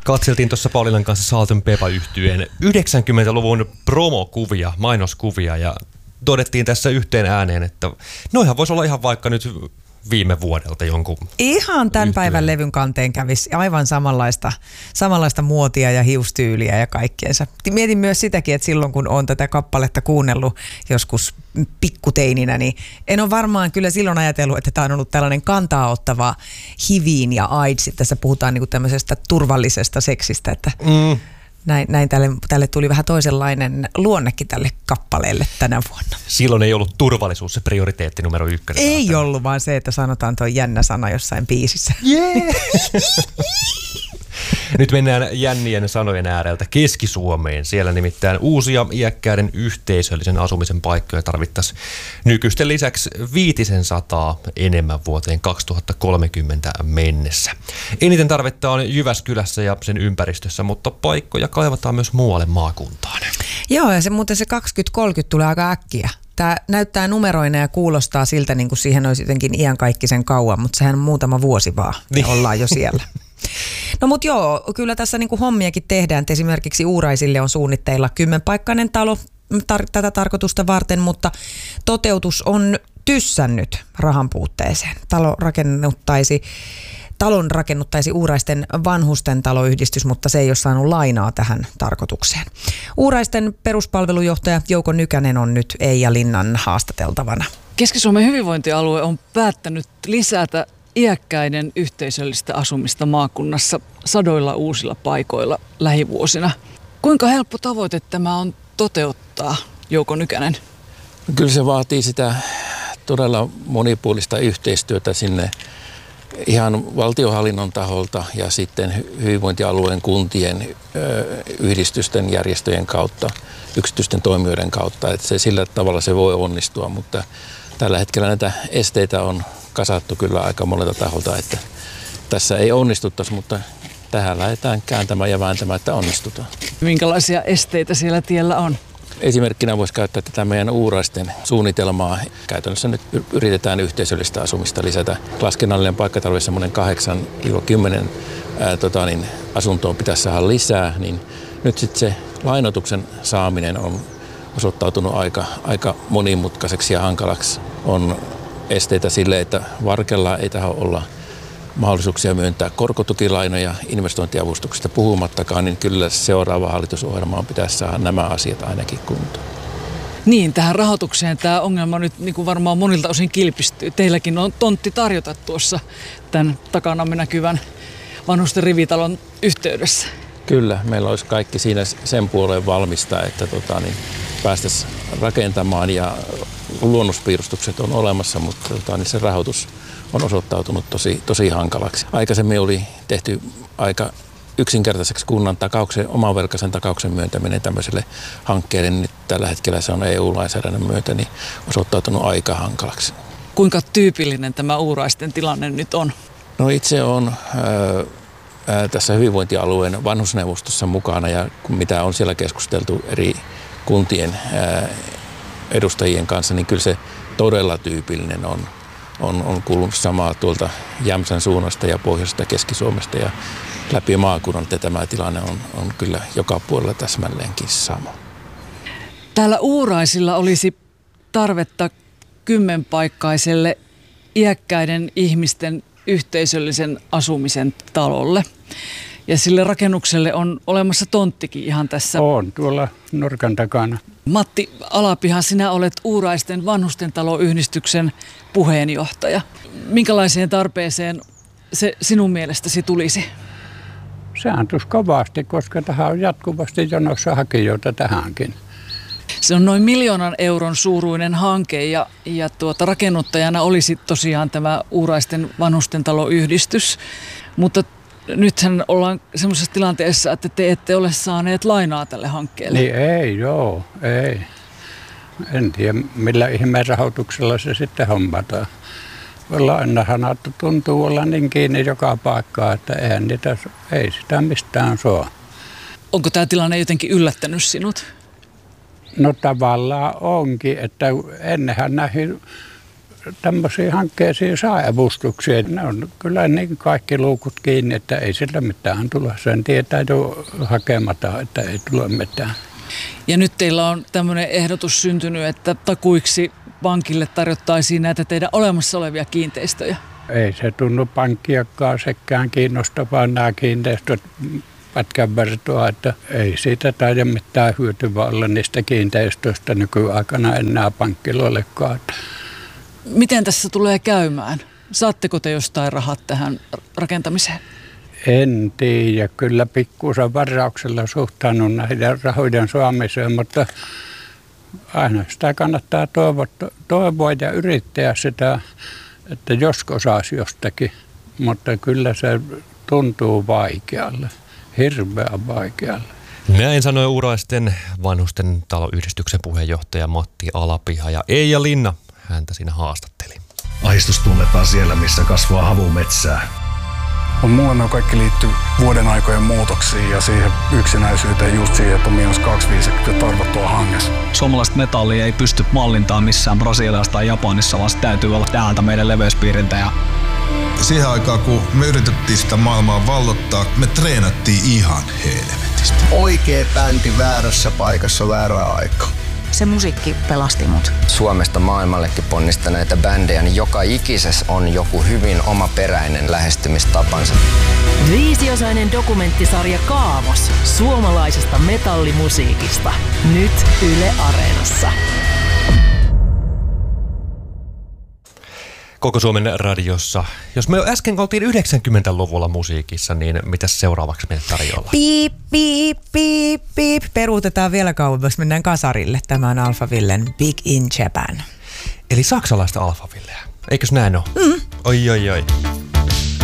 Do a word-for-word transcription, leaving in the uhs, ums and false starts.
Katseltiin tuossa Paulinan kanssa Salt and Pepper-yhtyeen yhdeksänkymmentäluvun promokuvia, mainoskuvia ja todettiin tässä yhteen ääneen, että noihan voisi olla ihan vaikka nyt viime vuodelta jonkun ihan tämän yhtyeen. Päivän levyn kanteen kävisi aivan samanlaista, samanlaista muotia ja hiustyyliä ja kaikkeensa. Mietin myös sitäkin, että silloin kun olen tätä kappaletta kuunnellut joskus pikkuteininä, niin en ole varmaan kyllä silloin ajatellut, että tämä on ollut tällainen kantaa ottava hiviin ja AIDS. Tässä puhutaan niin kuin tämmöisestä turvallisesta seksistä, että mm. Näin, näin tälle, tälle tuli vähän toisenlainen luonnekin tälle kappaleelle tänä vuonna. Silloin ei ollut turvallisuus se prioriteetti numero ykkönen. Ei tämän. ollut, vaan se, että sanotaan tuo jännä sana jossain biisissä. Yeah. Nyt mennään jännien sanojen ääreltä Keski-Suomeen. Siellä nimittäin uusia iäkkäiden yhteisöllisen asumisen paikkoja tarvittaisiin nykyisten lisäksi viitisen sataa enemmän vuoteen kaksituhattakolmekymmentä mennessä. Eniten tarvetta on Jyväskylässä ja sen ympäristössä, mutta paikkoja kaivataan myös muualle maakuntaan. Joo, ja se muuten se kaksikymmentä kolmekymmentä tulee aika äkkiä. Tämä näyttää numeroina ja kuulostaa siltä, niin kuin siihen olisi jotenkin iankaikkisen kauan, mutta sehän on muutama vuosi vaan, niin ollaan jo siellä. No mut joo, kyllä tässä niinku hommiakin tehdään. Et esimerkiksi Uuraisille on suunnitteilla kymmenpaikkainen talo tar- tätä tarkoitusta varten, mutta toteutus on tyssännyt rahan puutteeseen. Talo rakennuttaisi, talon rakennuttaisi Uuraisten vanhusten taloyhdistys, mutta se ei ole saanut lainaa tähän tarkoitukseen. Uuraisten peruspalvelujohtaja Jouko Nykänen on nyt Eija Linnan haastateltavana. Keski-Suomen hyvinvointialue on päättänyt lisätä iäkkäiden yhteisöllistä asumista maakunnassa sadoilla uusilla paikoilla lähivuosina. Kuinka helppo tavoite tämä on toteuttaa, Jouko Nykänen? Kyllä se vaatii sitä todella monipuolista yhteistyötä sinne ihan valtionhallinnon taholta ja sitten hyvinvointialueen kuntien, yhdistysten, järjestöjen kautta, yksityisten toimijoiden kautta. Että se, sillä tavalla se voi onnistua, mutta tällä hetkellä näitä esteitä on kasattu kyllä aika monelta taholta, että tässä ei onnistuttaisi, mutta tähän lähdetään kääntämään ja vääntämään, että onnistutaan. Minkälaisia esteitä siellä tiellä on? Esimerkkinä voisi käyttää tätä meidän Uuraisten suunnitelmaa. Käytännössä nyt yritetään yhteisöllistä asumista lisätä. Laskennallinen paikkatarve semmoinen kahdeksan kymmenen tota, niin, asuntoon pitäisi saada lisää, niin nyt sitten se lainoituksen saaminen on osoittautunut aika, aika monimutkaiseksi ja hankalaksi. On esteitä sille, että Varkella ei taho olla mahdollisuuksia myöntää korkotukilainoja investointiavustuksista puhumattakaan, niin kyllä seuraava hallitusohjelmaan pitäisi saada nämä asiat ainakin kuntoon. Niin, tähän rahoitukseen tämä ongelma nyt niin kuin varmaan monilta osin kilpistyy. Teilläkin on tontti tarjota tuossa tämän takanamme näkyvän vanhusten rivitalon yhteydessä. Kyllä, meillä olisi kaikki siinä sen puoleen valmista, että tota, niin päästäisiin rakentamaan ja luonnospiirustukset on olemassa, mutta tota, niin se rahoitus on osoittautunut tosi, tosi hankalaksi. Aikaisemmin oli tehty aika yksinkertaiseksi kunnan takauksen, omavelkaisen takauksen myöntäminen tämmöiselle hankkeelle. Nyt tällä hetkellä se on E U-lainsäädännön myötä niin osoittautunut aika hankalaksi. Kuinka tyypillinen tämä Uuraisten tilanne nyt on? No itse olen ää, tässä hyvinvointialueen vanhusneuvostossa mukana ja mitä on siellä keskusteltu eri kuntien ää, edustajien kanssa, niin kyllä se todella tyypillinen on. On, on kuulunut samaa tuolta Jämsän suunnasta ja Pohjoisesta Keski-Suomesta ja läpi maakunnan, että tämä tilanne on, on kyllä joka puolella täsmälleenkin sama. Täällä Uuraisilla olisi tarvetta kymmenpaikkaiselle iäkkäiden ihmisten yhteisöllisen asumisen talolle. Ja sille rakennukselle on olemassa tonttikin ihan tässä. On, tuolla nurkan takana. Matti Alapiha, sinä olet Uuraisten vanhustentaloyhdistyksen puheenjohtaja. Minkälaiseen tarpeeseen se sinun mielestäsi tulisi? Sehän tulisi kovasti, koska tähän on jatkuvasti jonossa hakijoita tähänkin. Se on noin miljoonan euron suuruinen hanke ja, ja tuota, rakennuttajana olisi tosiaan tämä Uuraisten vanhustentaloyhdistys, mutta nythän ollaan semmoisessa tilanteessa, että te ette ole saaneet lainaa tälle hankkeelle. Niin ei, joo, ei. En tiedä, millä ihmeen rahoituksella se sitten hommataan. Lainahan tuntuu olla niin kiinni joka paikkaa, että eihän niitä, ei sitä mistään saa. Onko tämä tilanne jotenkin yllättänyt sinut? No tavallaan onkin, että ennenhän näihin tämmöisiin hankkeisiin saa avustuksia. Ne on kyllä niin kaikki luukut kiinni, että ei sillä mitään tule. Sen tietää jo hakematta, että ei tule mitään. Ja nyt teillä on tämmöinen ehdotus syntynyt, että takuiksi pankille tarjottaisiin näitä teidän olemassa olevia kiinteistöjä. Ei se tunnu pankkiakaan sekään kiinnostavaa nämä kiinteistöt pätkän vertoa, että ei siitä taida mitään hyötyä olla niistä kiinteistöistä nykyaikana enää pankkiloillekaan. Miten tässä tulee käymään? Saatteko te jostain rahat tähän rakentamiseen? En tiedä. Kyllä pikkuisen varauksella suhtaannut näiden rahojen saamiseen, mutta aina sitä kannattaa toivoa, toivoa ja yrittää sitä, että joskus saisi jostakin, mutta kyllä se tuntuu vaikealle, hirveän vaikealle. Näin sanoi Uuraisten vanhusten taloyhdistyksen puheenjohtaja Matti Alapiha ja Eija Linna häntä siinä haastatteli. Ahdistus tunnetaan siellä, missä kasvaa havumetsää. Mulle ne kaikki liittyy vuoden aikojen muutoksiin ja siihen yksinäisyyteen, just siihen, että on miinus kaksikymmentäviisi tarvottua hangessa. Suomalaista metallia ei pysty mallintaan missään Brasiliassa tai Japanissa, vaan se täytyy olla täältä meidän leveyspiiriltä. Ja siihen aikaan, kun me yritettiin sitä maailmaa vallottaa, me treenattiin ihan helvetistä. Oikea bändi väärässä paikassa väärää aikaa. Se musiikki pelasti mut. Suomesta maailmallekin ponnistaneita bändejä, niin joka ikisessä on joku hyvin omaperäinen lähestymistapansa. Viisiosainen dokumenttisarja Kaavos suomalaisesta metallimusiikista. Nyt Yle Areenassa. Koko Suomen radiossa. Jos me äsken oltiin yhdeksänkymmentäluvulla musiikissa, niin mitäs seuraavaksi meille tarjolla? Piip, piip, piip, piip. Peruutetaan vielä kauemmas, mennään kasarille. Tämä on Alphavillen Big in Japan. Eli saksalaista Alphavilleä. Eikös näin ole? Mm. Oi, oi, oi.